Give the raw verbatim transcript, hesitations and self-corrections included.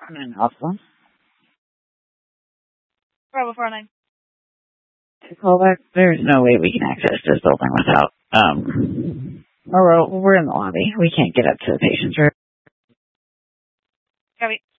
Nine Alpha. Bravo four nine. To call back, there's no way we can access this building without, um, or we're, we're in the lobby. We can't get up to the patient's room. Copy.